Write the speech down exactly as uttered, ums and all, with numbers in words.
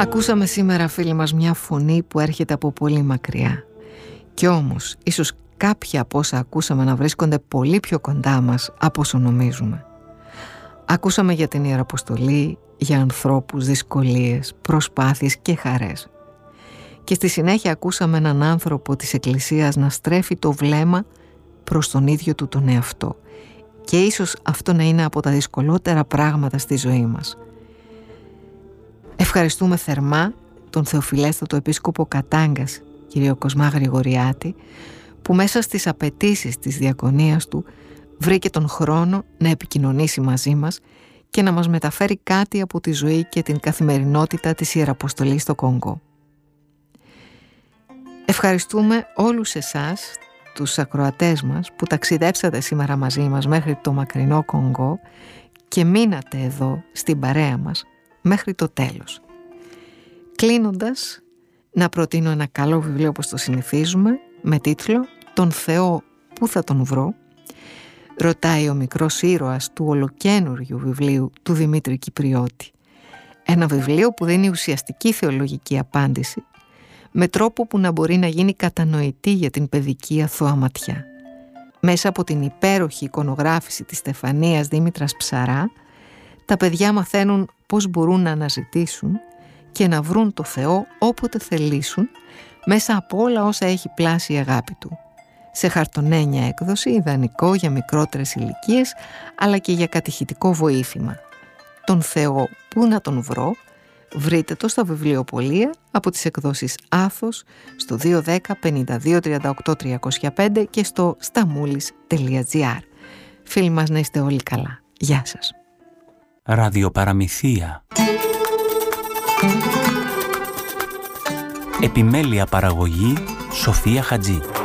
Ακούσαμε σήμερα, φίλοι μας, μια φωνή που έρχεται από πολύ μακριά. Κι όμως, ίσως κάποια από όσα ακούσαμε να βρίσκονται πολύ πιο κοντά μας από όσο νομίζουμε. Ακούσαμε για την Ιεραποστολή, για ανθρώπους, δυσκολίες, προσπάθειες και χαρές. Και στη συνέχεια ακούσαμε έναν άνθρωπο της Εκκλησίας να στρέφει το βλέμμα προς τον ίδιο του τον εαυτό. Και ίσως αυτό να είναι από τα δυσκολότερα πράγματα στη ζωή μας. Ευχαριστούμε θερμά τον Θεοφιλέστατο Επίσκοπο Κατάγκας, κύριο Κοσμά Γρηγοριάτη, που μέσα στις απαιτήσεις της διακονίας του βρήκε τον χρόνο να επικοινωνήσει μαζί μας και να μας μεταφέρει κάτι από τη ζωή και την καθημερινότητα της Ιεραποστολής στο Κονγκό. Ευχαριστούμε όλους εσάς, τους ακροατές μας, που ταξιδέψατε σήμερα μαζί μας μέχρι το μακρινό Κονγκό και μείνατε εδώ στην παρέα μας μέχρι το τέλος. Κλείνοντας, να προτείνω ένα καλό βιβλίο όπως το συνηθίζουμε, με τίτλο «Τον Θεό πού θα τον βρω», ρωτάει ο μικρός ήρωας του ολοκένουργιου βιβλίου του Δημήτρη Κυπριώτη. Ένα βιβλίο που δίνει ουσιαστική θεολογική απάντηση με τρόπο που να μπορεί να γίνει κατανοητή για την παιδική αθώα ματιά. Μέσα από την υπέροχη εικονογράφηση της Στεφανίας Δήμητρας Ψαρά, τα παιδιά μαθαίνουν πώς μπορούν να αναζητήσουν και να βρουν το Θεό όποτε θελήσουν μέσα από όλα όσα έχει πλάσει η αγάπη Του. Σε χαρτονένια έκδοση, ιδανικό για μικρότερες ηλικίες, αλλά και για κατηχητικό βοήθημα. Τον Θεό πού να τον βρω, βρείτε το στα βιβλιοπωλεία από τις εκδόσεις Άθος στο δύο ένα μηδέν πέντε δύο τριάντα οκτώ τριακόσια πέντε και στο σταμούλης τελεία τζι άρ. Φίλοι μας, να είστε όλοι καλά. Γεια σας. Ραδιοπαραμυθία. Επιμέλεια παραγωγή Σοφία Χατζή.